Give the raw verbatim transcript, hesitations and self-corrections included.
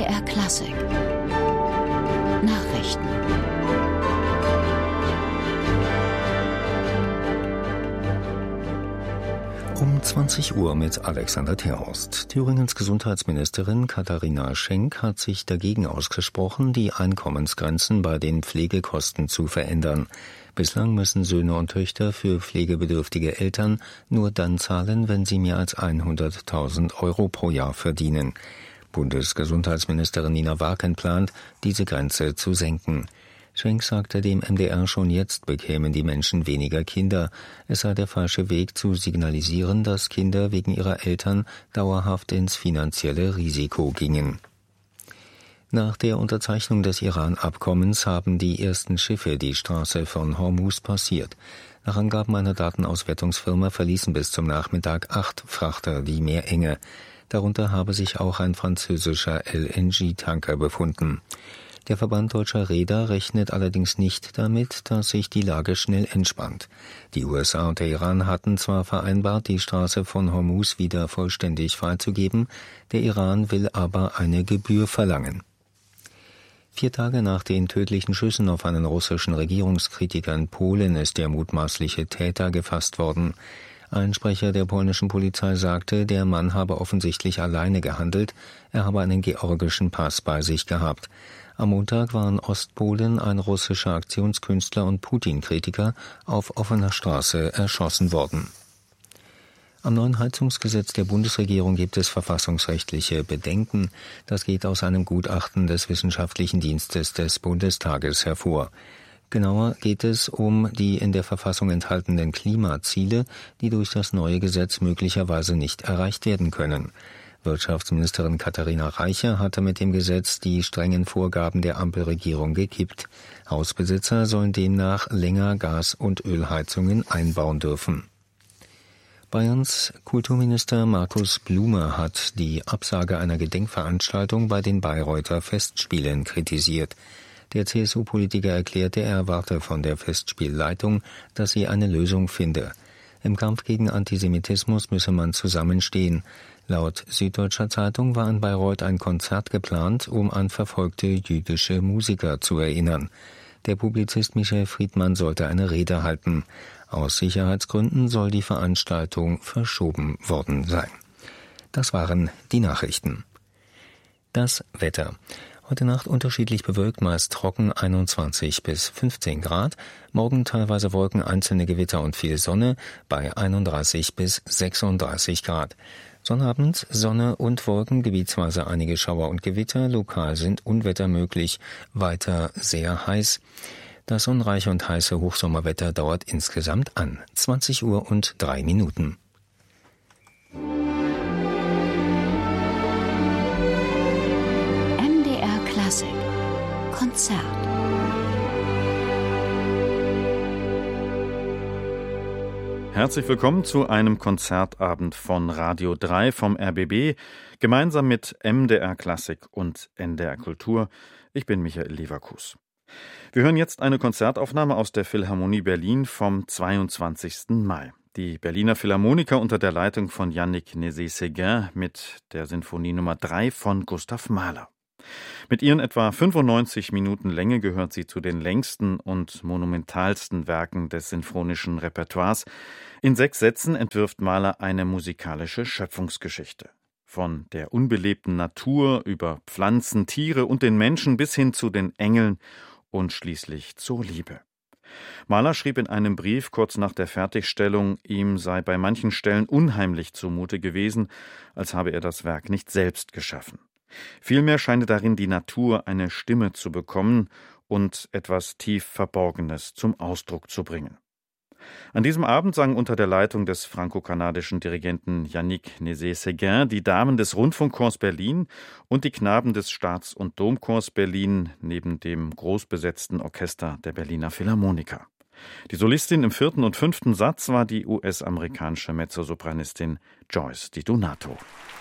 R Klassik Nachrichten. Um zwanzig Uhr mit Alexander Terhorst. Thüringens Gesundheitsministerin Katharina Schenk hat sich dagegen ausgesprochen, die Einkommensgrenzen bei den Pflegekosten zu verändern. Bislang müssen Söhne und Töchter für pflegebedürftige Eltern nur dann zahlen, wenn sie mehr als hunderttausend Euro pro Jahr verdienen. Bundesgesundheitsministerin Nina Warken plant, diese Grenze zu senken. Schenk sagte dem M D R, schon jetzt bekämen die Menschen weniger Kinder. Es sei der falsche Weg zu signalisieren, dass Kinder wegen ihrer Eltern dauerhaft ins finanzielle Risiko gingen. Nach der Unterzeichnung des Iran-Abkommens haben die ersten Schiffe die Straße von Hormuz passiert. Nach Angaben einer Datenauswertungsfirma verließen bis zum Nachmittag acht Frachter die Meerenge. Darunter habe sich auch ein französischer L N G-Tanker befunden. Der Verband deutscher Reeder rechnet allerdings nicht damit, dass sich die Lage schnell entspannt. Die U S A und der Iran hatten zwar vereinbart, die Straße von Hormuz wieder vollständig freizugeben, der Iran will aber eine Gebühr verlangen. Vier Tage nach den tödlichen Schüssen auf einen russischen Regierungskritiker in Polen ist der mutmaßliche Täter gefasst worden. Ein Sprecher der polnischen Polizei sagte, der Mann habe offensichtlich alleine gehandelt, er habe einen georgischen Pass bei sich gehabt. Am Montag war in Ostpolen ein russischer Aktionskünstler und Putin-Kritiker auf offener Straße erschossen worden. Am neuen Heizungsgesetz der Bundesregierung gibt es verfassungsrechtliche Bedenken. Das geht aus einem Gutachten des Wissenschaftlichen Dienstes des Bundestages hervor. Genauer geht es um die in der Verfassung enthaltenen Klimaziele, die durch das neue Gesetz möglicherweise nicht erreicht werden können. Wirtschaftsministerin Katharina Reiche hatte mit dem Gesetz die strengen Vorgaben der Ampelregierung gekippt. Hausbesitzer sollen demnach länger Gas- und Ölheizungen einbauen dürfen. Bayerns Kulturminister Markus Blume hat die Absage einer Gedenkveranstaltung bei den Bayreuther Festspielen kritisiert. Der C S U-Politiker erklärte, er erwarte von der Festspielleitung, dass sie eine Lösung finde. Im Kampf gegen Antisemitismus müsse man zusammenstehen. Laut Süddeutscher Zeitung war in Bayreuth ein Konzert geplant, um an verfolgte jüdische Musiker zu erinnern. Der Publizist Michael Friedmann sollte eine Rede halten. Aus Sicherheitsgründen soll die Veranstaltung verschoben worden sein. Das waren die Nachrichten. Das Wetter. Heute Nacht unterschiedlich bewölkt, meist trocken, einundzwanzig bis fünfzehn Grad. Morgen teilweise Wolken, einzelne Gewitter und viel Sonne bei einunddreißig bis sechsunddreißig Grad. Sonnabend Sonne und Wolken, gebietsweise einige Schauer und Gewitter, lokal sind Unwetter möglich, weiter sehr heiß. Das sonnenreiche und heiße Hochsommerwetter dauert insgesamt an. zwanzig Uhr und drei Minuten. M D R Klassik Konzert. Herzlich willkommen zu einem Konzertabend von Radio drei vom R B B, gemeinsam mit M D R Klassik und N D R Kultur. Ich bin Michael Leverkus. Wir hören jetzt eine Konzertaufnahme aus der Philharmonie Berlin vom zweiundzwanzigsten Mai. Die Berliner Philharmoniker unter der Leitung von Yannick Nézet-Séguin mit der Sinfonie Nummer drei von Gustav Mahler. Mit ihren etwa fünfundneunzig Minuten Länge gehört sie zu den längsten und monumentalsten Werken des sinfonischen Repertoires. In sechs Sätzen entwirft Mahler eine musikalische Schöpfungsgeschichte. Von der unbelebten Natur über Pflanzen, Tiere und den Menschen bis hin zu den Engeln und schließlich zur Liebe. Mahler schrieb in einem Brief kurz nach der Fertigstellung, ihm sei bei manchen Stellen unheimlich zumute gewesen, als habe er das Werk nicht selbst geschaffen. Vielmehr scheine darin die Natur eine Stimme zu bekommen und etwas tief Verborgenes zum Ausdruck zu bringen. An diesem Abend sangen unter der Leitung des franko-kanadischen Dirigenten Yannick Nézet-Séguin die Damen des Rundfunkchors Berlin und die Knaben des Staats- und Domchors Berlin neben dem großbesetzten Orchester der Berliner Philharmoniker. Die Solistin im vierten und fünften Satz war die U S-amerikanische Mezzosopranistin Joyce Di Donato.